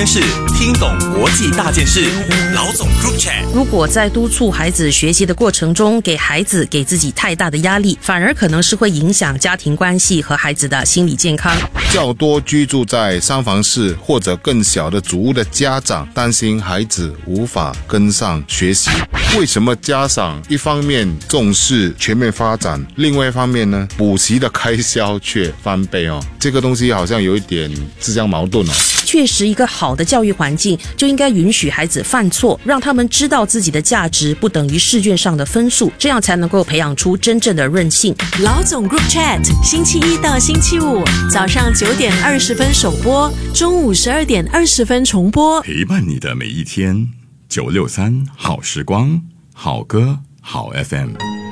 间事，听懂国际大件事。老总 Group Chat。 如果在督促孩子学习的过程中，给孩子给自己太大的压力，反而可能是会影响家庭关系和孩子的心理健康。 较多居住在三房室或者更小的组屋的家长担心孩子无法跟上学习。为什么家长一方面重视全面发展，另外一方面呢，补习的开销却翻倍哦？这个东西好像有一点自相矛盾哦。 确实，一个好的教育环境就应该允许孩子犯错，让他们知道自己的价值不等于试卷上的分数，这样才能够培养出真正的韧性。 老总 Group Chat， 星期一到星期五早上9点20分首播，中午12点20分重播， 陪伴你的每一天。963好时光，好歌好 FM。